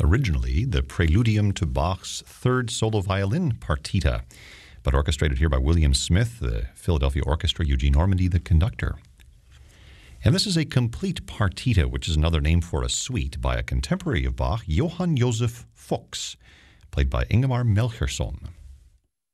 originally the preludium to Bach's third solo violin partita, but orchestrated here by William Smith, the Philadelphia Orchestra, Eugene Ormandy, the conductor. And this is a complete partita, which is another name for a suite by a contemporary of Bach, Johann Joseph Fuchs, played by Ingemar Melchiorson.